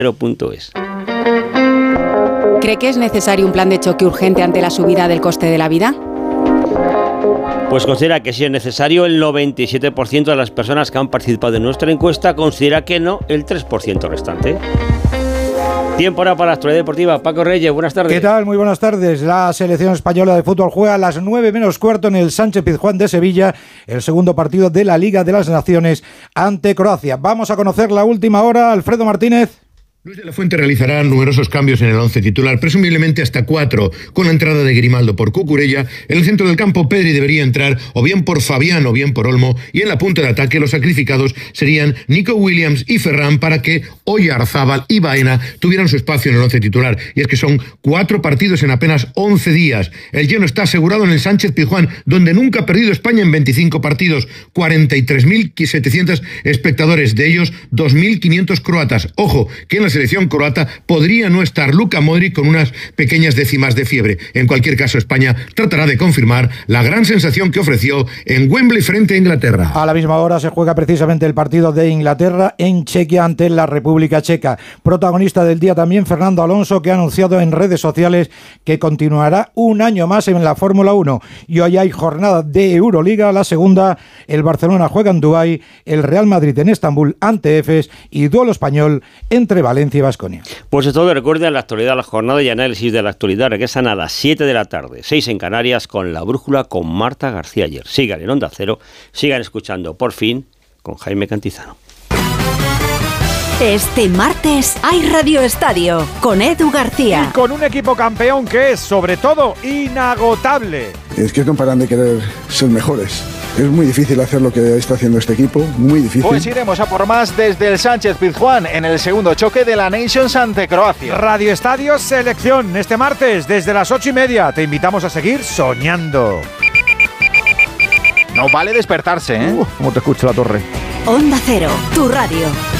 0.es. ¿Cree que es necesario un plan de choque urgente ante la subida del coste de la vida? Pues considera que sí es necesario. El 97% de las personas que han participado en nuestra encuesta considera que no, el 3% restante. Tiempo ahora para la actualidad deportiva. Paco Reyes, buenas tardes. ¿Qué tal? Muy buenas tardes. La selección española de fútbol juega a las 9:15 en el Sánchez-Pizjuán de Sevilla, el segundo partido de la Liga de las Naciones ante Croacia. Vamos a conocer la última hora. Alfredo Martínez. Luis de la Fuente realizará numerosos cambios en el once titular, presumiblemente hasta 4, con la entrada de Grimaldo por Cucurella. En el centro del campo, Pedri debería entrar o bien por Fabián o bien por Olmo, y en la punta de ataque los sacrificados serían Nico Williams y Ferran para que Oyarzábal y Baena tuvieran su espacio en el once titular. Y es que son 4 partidos en apenas 11 días. El lleno está asegurado en el Sánchez-Pizjuán, donde nunca ha perdido España en 25 partidos, 43.700 espectadores, de ellos 2.500 croatas. Ojo, que en la selección croata podría no estar Luka Modric con unas pequeñas décimas de fiebre. En cualquier caso, España tratará de confirmar la gran sensación que ofreció en Wembley frente a Inglaterra. A la misma hora se juega precisamente el partido de Inglaterra en Chequia ante la República Checa. Protagonista del día también Fernando Alonso, que ha anunciado en redes sociales que continuará un año más en la Fórmula 1. Y hoy hay jornada de Euroliga, la segunda. El Barcelona juega en Dubái, el Real Madrid en Estambul ante Efes y duelo español entre Valencia y Baskonia. Pues es todo. Recuerden la actualidad, la jornada y análisis de la actualidad. Regresan a las 7 de la tarde, 6 en Canarias, con La Brújula con Marta García Ayer. Sigan en Onda Cero, sigan escuchando Por Fin con Jaime Cantizano. Este martes hay Radio Estadio con Edu García. Y con un equipo campeón que es, sobre todo, inagotable. Es que no paran de querer ser mejores. Es muy difícil hacer lo que está haciendo este equipo, muy difícil. Pues iremos a por más desde el Sánchez-Pizjuán en el segundo choque de la Nations ante Croacia. Radio Estadio Selección, este martes desde las 8:30. Te invitamos a seguir soñando. No vale despertarse, ¿eh? ¿Cómo te escucha la torre? Onda Cero, tu radio.